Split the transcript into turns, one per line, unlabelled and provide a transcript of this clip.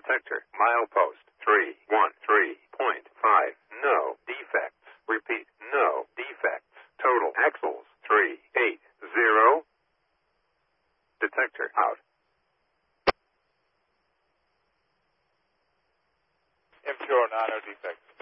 Detector. Milepost 313.5. No defects. Repeat. No defects. Total axles 380. Detector out.
Impure, no defects.